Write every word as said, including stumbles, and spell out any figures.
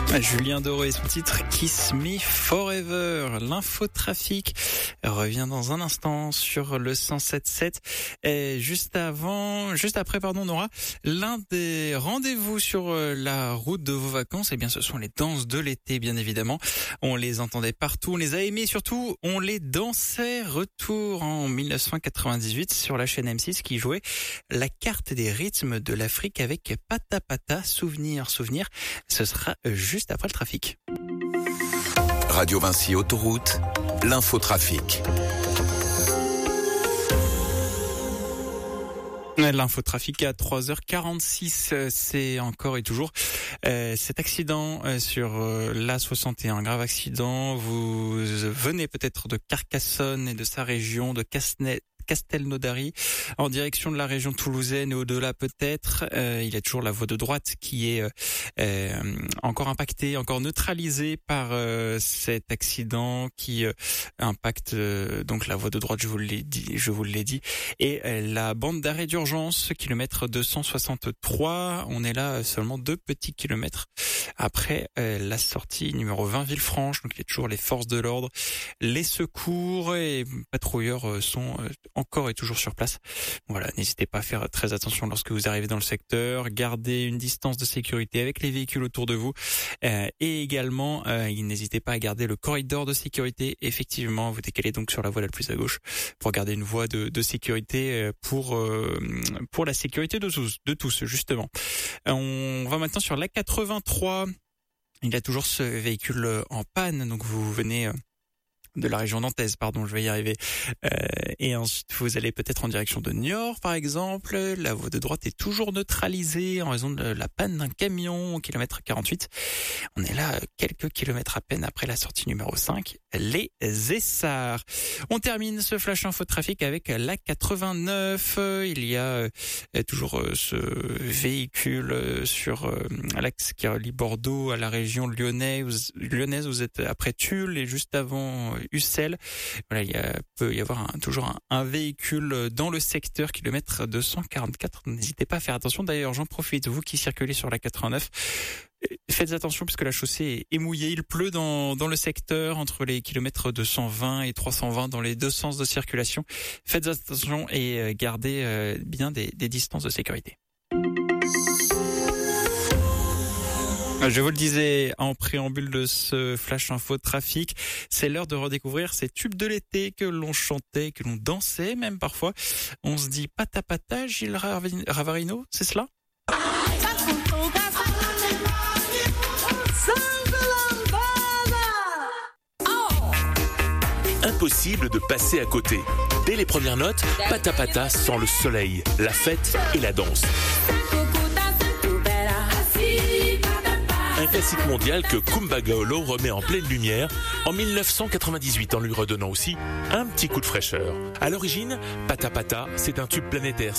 Julien Doré et son titre Kiss Me Forever. L'infotrafic revient dans un instant sur le cent sept sept. Et juste avant, juste après, pardon, on aura l'un des rendez-vous sur la route de vos vacances. Eh bien, ce sont les danses de l'été, bien évidemment. On les entendait partout, on les a aimés, surtout, on les dansait. Retour en dix-neuf cent quatre-vingt-dix-huit sur la chaîne M six qui jouait la carte des rythmes de l'Afrique avec Pata Pata. Souvenir, souvenir. Ce sera juste après le trafic. Radio Vinci Autoroute, l'infotrafic. L'infotrafic à trois heures quarante-six, c'est encore et toujours euh, cet accident euh, sur euh, l'A soixante et un, grave accident. Vous venez peut-être de Carcassonne et de sa région, de Casnet. Castelnaudary, en direction de la région toulousaine et au-delà peut-être. Euh, il y a toujours la voie de droite qui est euh, encore impactée, encore neutralisée par euh, cet accident qui euh, impacte euh, donc la voie de droite, je vous l'ai dit, je vous l'ai dit, et euh, la bande d'arrêt d'urgence, kilomètre deux cent soixante-trois. On est là seulement deux petits kilomètres après euh, la sortie numéro vingt Villefranche. Donc il y a toujours les forces de l'ordre, les secours et patrouilleurs euh, sont euh, encore et toujours sur place. Voilà, n'hésitez pas à faire très attention lorsque vous arrivez dans le secteur. Gardez une distance de sécurité avec les véhicules autour de vous. Euh, et également, euh, n'hésitez pas à garder le corridor de sécurité. Effectivement, vous décalez donc sur la voie la plus à gauche pour garder une voie de, de sécurité pour euh, pour la sécurité de tous, de tous justement. On va maintenant sur l'A quatre-vingt-trois. Il y a toujours ce véhicule en panne, donc vous venez de la région nantaise, pardon, je vais y arriver. Euh, et ensuite, vous allez peut-être en direction de Niort, par exemple. La voie de droite est toujours neutralisée en raison de la panne d'un camion au kilomètre quarante-huit. On est là quelques kilomètres à peine après la sortie numéro cinq, les Essarts. On termine ce flash info trafic avec l'A quatre-vingt-neuf. Il y a euh, toujours euh, ce véhicule sur euh, l'axe qui relie Bordeaux à la région lyonnaise. Lyonnaise, vous êtes après Tulle et juste avant Ussel. Voilà, il y a, peut y avoir un, toujours un, un véhicule dans le secteur, kilomètre deux cent quarante-quatre. N'hésitez pas à faire attention. D'ailleurs, j'en profite, vous qui circulez sur la quatre-vingt-neuf, faites attention puisque la chaussée est mouillée. Il pleut dans, dans le secteur entre les kilomètres deux cent vingt et trois cent vingt dans les deux sens de circulation. Faites attention et gardez bien des, des distances de sécurité. Je vous le disais en préambule de ce flash info trafic, c'est l'heure de redécouvrir ces tubes de l'été que l'on chantait, que l'on dansait même parfois. On se dit Pata Pata, Gilles Ravarino, c'est cela ? Impossible de passer à côté. Dès les premières notes, Pata Pata sent le soleil, la fête et la danse. Un classique mondial que Kumbagaolo remet en pleine lumière en dix-neuf cent quatre-vingt-dix-huit en lui redonnant aussi un petit coup de fraîcheur. À l'origine, Pata Pata, c'est un tube planétaire